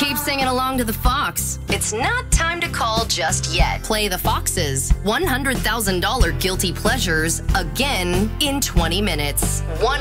Keep singing along to the Fox. It's not time to call just yet. Play the Fox's $100,000 Guilty Pleasures again in 20 minutes.